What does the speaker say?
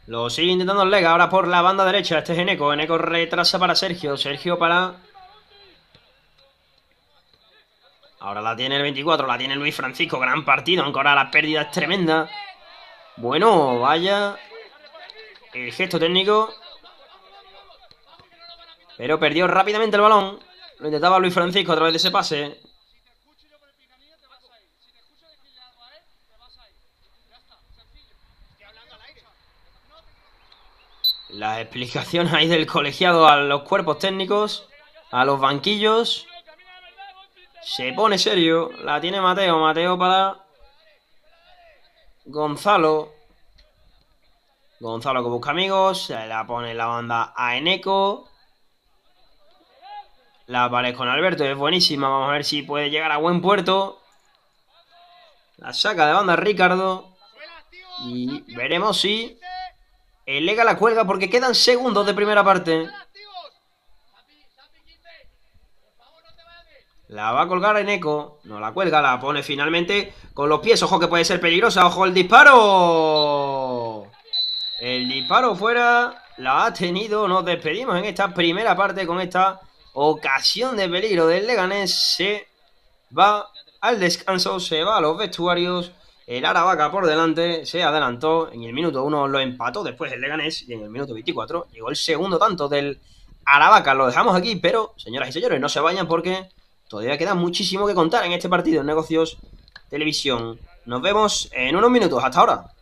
Lo sigue intentando el Lega, ahora por la banda derecha. Este es Eneco. Eneco retrasa para Sergio. Sergio para... Ahora la tiene el 24, la tiene Luis Francisco. Gran partido, aunque ahora la pérdida es tremenda. Bueno, vaya el gesto técnico. Pero perdió rápidamente el balón. Lo intentaba Luis Francisco a través de ese pase. Las explicaciones ahí del colegiado a los cuerpos técnicos, a los banquillos. Se pone serio. La tiene Mateo. Mateo para Gonzalo. Gonzalo que busca amigos. Se la pone en la banda a Eneco. La pared con Alberto es buenísima. Vamos a ver si puede llegar a buen puerto. La saca de banda Ricardo. Y veremos si el Lega la cuelga porque quedan segundos de primera parte. La va a colgar Eneco. No la cuelga, la pone finalmente con los pies. Ojo que puede ser peligrosa. Ojo el disparo. El disparo fuera. La ha tenido. Nos despedimos en esta primera parte con esta ocasión de peligro del Leganés. Se va al descanso. Se va a los vestuarios. El Aravaca por delante se adelantó. En el minuto 1 lo empató después el Leganés. Y en el minuto 24 llegó el segundo tanto del Aravaca. Lo dejamos aquí, pero señoras y señores, no se vayan porque todavía queda muchísimo que contar en este partido en Negocios Televisión. Nos vemos en unos minutos. Hasta ahora.